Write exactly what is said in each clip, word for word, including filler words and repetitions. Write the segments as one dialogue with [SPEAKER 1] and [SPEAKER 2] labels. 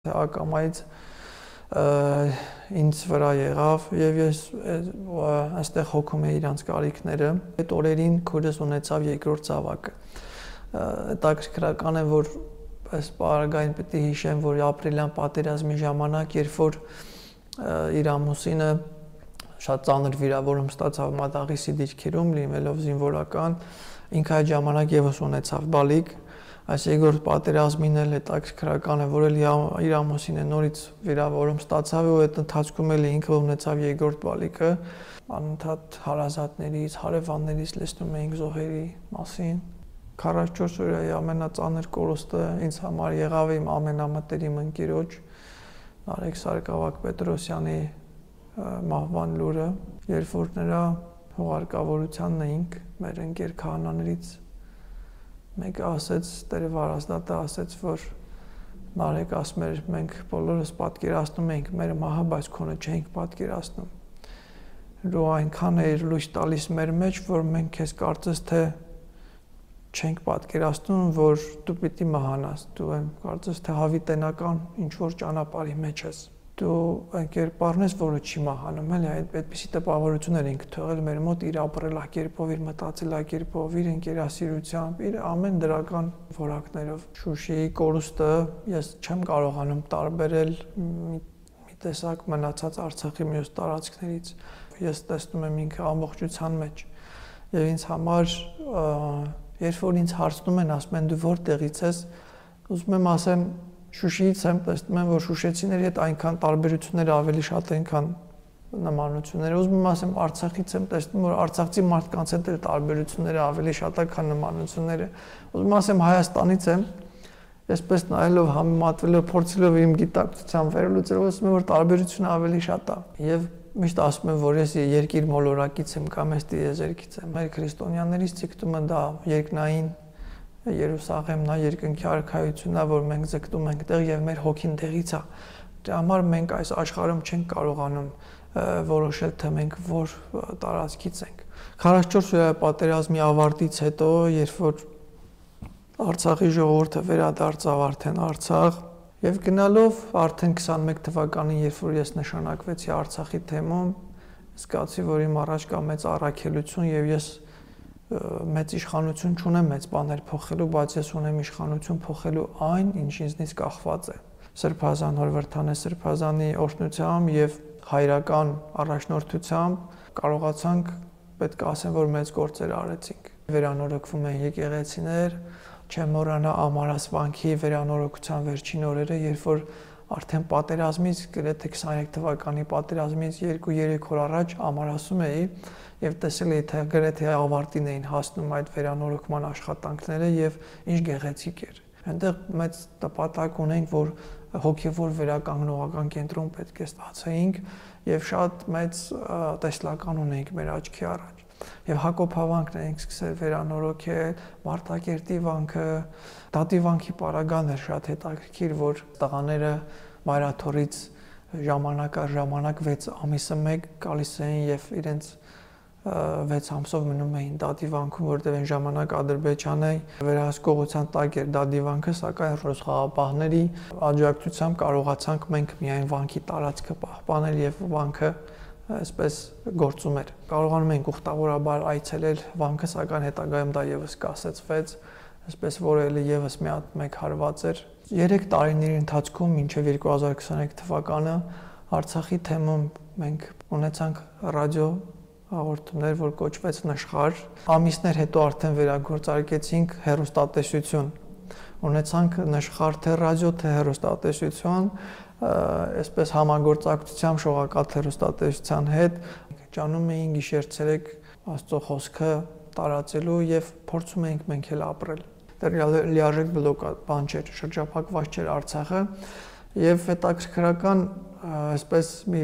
[SPEAKER 1] Ակամայից ինձ վրա եղավ եւ ես այստեղ հոգում էի իրանց կարիքները։ Այդ օրերին քուրս ունեցավ երկրորդ զավակը։ Հետաքրքրական է, որ այս պարագային պետք է հիշեմ, որ ապրիլյան պատերազմի ժամանակ, երբ որ իր ամուսինը շատ ծանր վիրավորում ստացավ մատաղիսի դիրքերում, լինելով զինվորական, ինքը այդ ժամանակ եւս ունեցավ բալիկ։ Այս երկրորդ պատերազմին էլ հետաքրքրական է, որ էլ իր ամուսինը նորից վիրավորում ստացավ ու այդ ընթացքում էլ ինքը ունեցավ երկրորդ բալիկը։ Անընդհատ հարազատներից, հարևաններից լսում էինք զոհերի մասին։ քառասունչորս օրյայի ամենածանր կորուստը ինձ համար եղավ իմ ամենամտերիմ ընկերոջ Նարեկ Սարգսակ-Պետրոսյանի մահվան լուրը, երբ որ նրա հուղարկավորությանն էինք, մեր ընկեր քահանաներից մեկը ասեց, Տերը վարազդատը ասեց, որ Նարեկ ասում էր, մենք բոլորս պատկերացնում էինք մեր մահը, բայց քոնը չէինք պատկերացնում։ Ու այնքան էր լույս տալիս մեր մեջ, որ մենք քեզ կարծես թե չենք պատկերացնում, որ դու պիտի մահանաս, դու եմ կարծես թե հավիտենական ինչ որ ճանապարհի մեջ ես։ Դու կերպարն ես, որը չի մահանում, էլի այդպիսի տպավորություններ ենք թողել մեր մոտ իր ապրելակերպով, իր մտածելակերպով, իր ընկերասիրությամբ, իր ամեն դրական որակներով։ Շուշիի կորուստը ես չեմ կարողանում տարբերել մի տեսակ մնացած Արցախի մյուս տարածքներից։ Ես տեսնում եմ ինքը ամբողջության մեջ եւ ինձ համար երբ որ ինձ հարցնում են, ասում են դու որտեղից ես, ուզում եմ ասեմ Շուշիից եմ, տեսնում եմ, որ շուշեցիների հետ այնքան տարբերությունները ավելի շատ են, քան նմանությունները։ Ուզում եմ ասեմ Արցախից եմ, տեսնում որ արցախցի մարդկանց հետ տարբերությունները ավելի շատ են, քան նմանությունները։ Ուզում եմ ասեմ Հայաստանից եմ, այսպես նայելով համեմատվելով, փորձելով իմ գիտակցությամբ վերլուծելով, ասում եմ որ տարբերությունը ավելի շատ է։ Եվ միշտ ասում եմ, որ ես երկիր մոլորակից եմ կամ ես տիեզերքից եմ։ Մեր քրիստոնյաներից ցիկտումը դա երկնային Երուսաղեմն է, երկնքի արքայությունն է, որ մենք ձգտում ենք տեղ եւ մեր հոգին տեղից է։ Դրա համար մենք այս աշխարհում չենք կարողանում որոշել, թե մենք որ տարածքից ենք։ քառասունչորս օրյա պատերազմի ավարտից հետո, երբ որ Արցախի ժողովուրդը վերադարձավ արդեն Արցախ եւ գնալով արդեն քսանմեկ թվականին, երբ որ ես նշանակվեցի Արցախի թեմում, զգացի, որ իմ առաջ կա մեծ առաքելություն եւ ես մեծ իշխանություն չունեմ մեծ բաներ փոխելու, բայց ես ունեմ իշխանություն փոխելու այն, ինչ ինձնից կախված է։ Սրբազան Հորվրդանե Սրբազանի օրհնությամբ եւ հայրական առաջնորդությամբ կարողացանք, պետք է ասեմ, որ մեծ գործեր արեցինք։ Վերանորոգվում են եկեղեցիներ, չեմ մոռանա Ամարաս վանքի վերանորոգության վերջին օրերը, երբ որ արդեն պատերազմից, գրեթե քսաներեք թվականի պատերազմից երկու-երեք օր առաջ Ամարասում էի եւ տեսել էի, թե գրեթե ավարտին էին հասնում այդ վերանորոգման աշխատանքները եւ ինչ գեղեցիկ էր։ Այնտեղ մեծ նպատակ ունենք, որ հոգեվոր վերականգնողական կենտրոն պետք է ստացեինք եւ շատ մեծ տեսլական ունենք մեր աչքի առաջ։ Եվ Հակոբ հավանքն ենք սկսել վերանորոգել, Մարտակերտի վանքը, Դատի վանքի պարագան էր շատ հետաքրքիր, որ տղաները Մայրաթորից ժամանակ առ ժամանակ վեց ամիսը մեկ գալիս էին եւ իրենց վեց ամսով մնում էին Դատի վանքում, որտեղ այն ժամանակ Ադրբեջանը վերահսկողության տակ էր Դատի վանքը, սակայն ռուս խաղապահների աջակցությամբ կարողացանք մենք միայն վանքի տարածքը պահպանել եւ վանքը այսպես գործում էր։ Կարողանում ենք ուխտավորաբար այցելել վանքը, սակայն հետագայում դա եւս կասեցվեց, այսպես որ էլի եւս մի հատ մեկ հարված էր։ երեք տարիների ընթացքում մինչև երկու հազար քսաներեք թվականը Արցախի թեմում մենք ունեցանք ռադիո հաղորդումներ, որ կոչվեց Նշխար։ Ամիսներ հետո արդեն վերագործարկեցինք հեռուստատեսություն։ Ունեցանք Նշխար թե ռադիո թե հեռուստատեսություն, այսպես համագործակցությամբ շողակալ հեռուստատեսության հետ ճանում էինք գիշեր-ցերեկ Աստծո խոսքը տարածելու եւ փորձում էինք մենք էլ ապրել։ Դեռ լիարժեք բլոկ բան չէր, շրջափակված չէր Արցախը եւ հետաքրքրական այսպես մի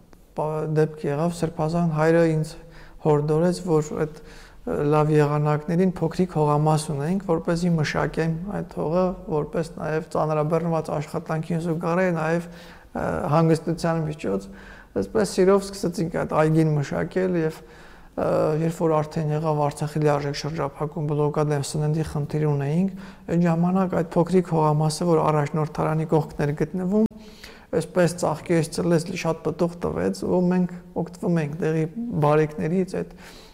[SPEAKER 1] դեպք եղավ, Սրբազան հայրը ինձ հորդորեց, որ այդ լավ եղանակներին փոքրիկ հողամաս ունենք, որպեսզի մշակեմ այդ հողը, որպես նաև ծանրաբեռնված աշխատանքին զուգահեռ նաև հանգստության միջոց։ Այսպես սիրով սկսեցինք այդ այգին մշակել եւ երբ որ արդեն եղավ Արցախի լիարժեք շրջափակում, բլոկադա սննդի խնդիր ունեինք, այն ժամանակ այդ փոքրիկ հողամասը, որ առաջնորդարանի կողքներ գտնվում, այսպես ծաղկեց, ծլեց, շատ պտուղ տվեց, ու մենք օգտվում ենք դեղի բարեկներից այդ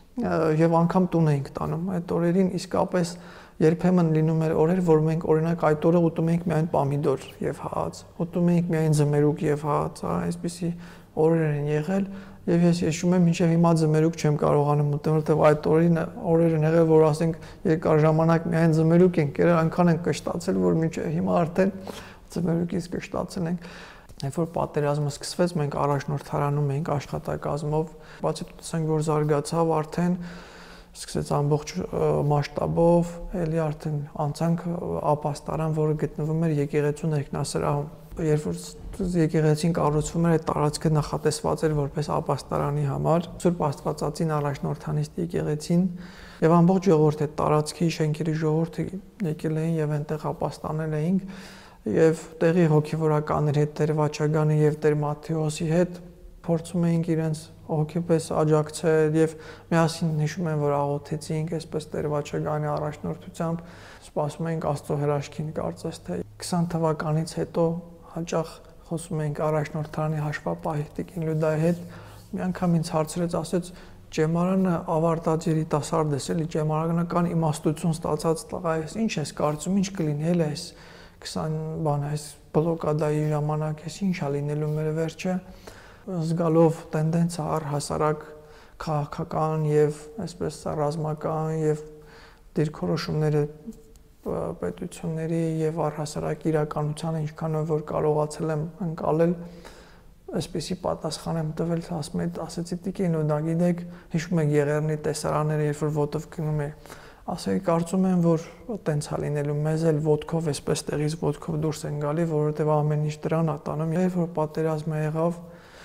[SPEAKER 1] եւ անգամ տուն էինք տանում այդ օրերին իսկապես երբեմն լինում էր օրեր, որ մենք օրինակ այդ օրը ուտում էինք միայն պամիդոր եւ հաց, ուտում էինք միայն ձմերուկ եւ հաց, այսպիսի օրեր են եղել եւ ես հիշում եմ մինչեւ հիմա ձմերուկ չեմ կարողանում ուտել, որովհետեւ այդ օրերին օրեր են եղել, որ ասենք երկար ժամանակ միայն ձմերուկ ենք կերել, այնքան են կշտացել, որ մինչեւ հիմա արդեն ձմերուկից կշտացել ենք։ Երբ որ պատերազմը սկսվեց, մենք առաջնորդարանում էինք աշխատակազմով, բացի տեսանք, որ զարգացավ արդեն սկսեց ամբողջ մասշտաբով, էլի արդեն անցանք ապաստարան, որը գտնվում էր եկեղեցու ներքնասրահում։ Երբ որ եկեղեցին կառուցվում էր, այդ տարածքը նախատեսված էր որպես ապաստարանի համար, Սուրբ Աստվածածին առաջնորդանիստ եկեղեցին եւ ամբողջ ժողովուրդը տարածքի շենքերի ժողովուրդը եկել էին եւ այնտեղ ապաստանել էինք եւ տեղի հոգեվորականների հետ Տեր Վաչագանի եւ Տեր Մատթեոսի հետ փորձում էինք իրենց հոգեպես աջակցել եւ միասին հիշում եմ, որ աղոթեցինք այսպես Տեր Վաչագանի առաջնորդությամբ, սպասում էինք Աստծո հրաշքին, կարծես թե քսան թվականից հետո հաճախ խոսում էինք առաջնորդարանի հաշվապահի Տիկին Լյուդայի հետ, մի անգամ ինձ հարցրեց, ասեց Ճեմարանը ավարտած երիտասարդ ես, էլի ճեմարանական իմաստություն ստացած տղա ես, ինչ ես կարծում, ինչ կլինի էլ այս քսան բան այս բլոկադայի ժամանակ էս ինչա լինելու մեր վերջը զգալով տենդենսը առհասարակ քաղաքական եւ այսպես ռազմական եւ դիրքորոշումները պետությունների եւ առհասարակ իրականությանը ինչքանով որ կարողացել եմ ընկալել այսպեսի պատասխան եմ տվել, ասում եմ, ասեցի Տիկին ու դա գիտեք, հիշում եք Եղեռնի տեսարանները, երբ որ ոտով գնում է, ասեի կարծում եմ, որ տենց է լինելու, մեզ էլ ոտքով այսպես տեղից ոտքով դուրս են գալի, որովհետեւ ամեն ինչ դրան է տանում, երբ որ պատերազմը եղավ,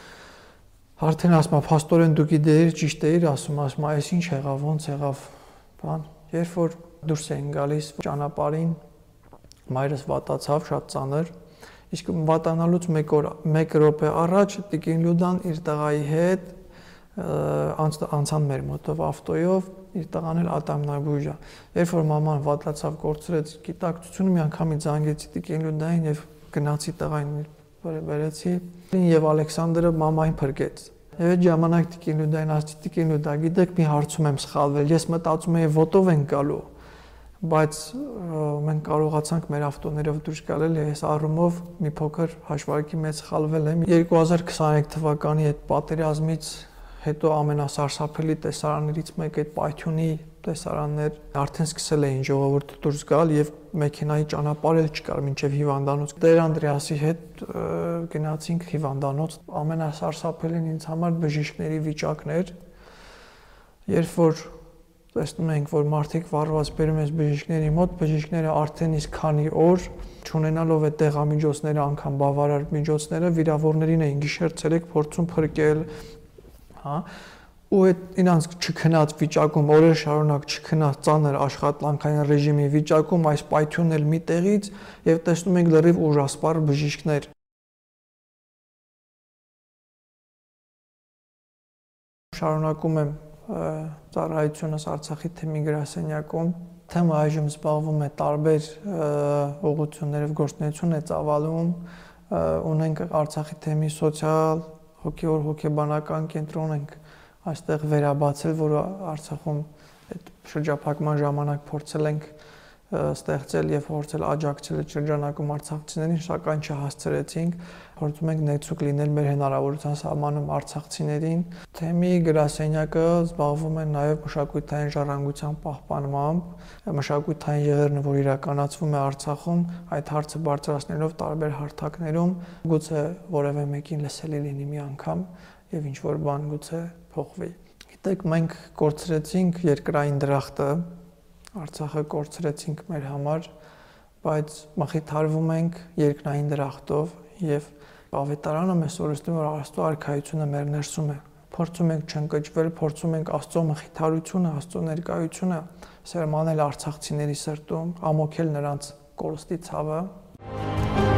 [SPEAKER 1] արդեն ասում եմ, փաստորեն դու գիտեիր, ճիշտ էիր, ասում, ասում, այս ինչ եղավ, ոնց եղավ, բան, երբ որ դուրս էին գալիս ճանապարհին, մայրս վատացավ, շատ ծանր Իսկ վատանալուց մեկ օր, մեկ րոպե առաջ Տիկին Լյուդան իր տղայի հետ անցան մեր մոտով ավտոյով, իր տղան էլ ատամնաբույժ է։ Երբ որ մաման վատացավ, կորցրեց գիտակցությունը, մի անգամից զանգեցի Տիկին Լյուդային եւ գնացի տղային բերեցի եւ Ալեքսանդրը մամային փրկեց։ Եվ այդ ժամանակ Տիկին Լյուդային ասացի, Տիկին Լյուդա, գիտեք, մի հարցում եմ սխալվել, ես մտածում էի ոտով են գալու բայց մենք կարողացանք մեր ավտոներով դուրս գալ ես առումով մի փոքր հաշվարկի մեջ խալվել եմ երկու հազար քսաներեք թվականի այդ պատերազմից հետո ամենասարսափելի տեսարաններից մեկը այդ Պայթյունի տեսարաններ արդեն սկսել էին ժողովուրդը դուրս գալ եւ մեքենայի ճանապարհ էլ չկար մինչեւ հիվանդանոց Տեր Անդրեասի հետ գնացինք հիվանդանոց ամենասարսափելին ինձ համար բժիշկների վիճակն էր երբ որ տեսնում ենք, որ մարդիկ վառված բերում ես բժիշկների մոտ, բժիշկները արդեն իսկ քանի օր չունենալով այդ դեղամիջոցները, անգամ բավարար միջոցները վիրավորներին էին գիշեր-ցերեկ փորձում փրկել, հա, ու այդ իրանց չքնած վիճակում, օրեր շարունակ չքնած ծանր աշխատանքային ռեժիմի վիճակում այս պայթյունն էլ մի տեղից եւ տեսնում ենք լրիվ ուժասպառ բժիշկներ շարունակում եմ ծառայությունս Արցախի թեմի գրասենյակում թեմը այժմ զբաղվում է տարբեր ուղղություններով գործունեություն է ծավալում ունենք Արցախի թեմի սոցիալ հոգեոր հոգեբանական կենտրոն ենք այստեղ վերաբացել որը Արցախում այդ շրջափակման ժամանակ փորձել ենք ստեղծել եւ փորձել աջակցել այդ շրջանակում արցախցիներին սակայն չհասցրեցինք փորձում ենք ներծուկ լինել մեր հնարավորության սահմանում արցախցիներին թեմի գրասենյակը զբաղվում է նաեւ մշակութային ժառանգության պահպանմամբ մշակութային եղերնը որ իրականացվում է Արցախում այդ հարցը բարձրացնելով տարբեր հարթակներում գուցե որևէ մեկին լսելի լինի մի անգամ եւ ինչ որ բան գուցե փոխվի գիտեք մենք կորցրեցինք երկրային դրախտը Արցախը կորցրեցինք մեր համար, բայց մխիթարվում ենք երկնային դրախտով եւ ավետարանը մեզ օրհասում որ Աստծո արքայությունը մեր ներսում է։ Փորձում ենք չընկճվել, փորձում ենք Աստծո մխիթարությունը, Աստծո ներկայությունը սերմանել արցախցիների սրտում, ամոքել նրանց կորստի ցավը։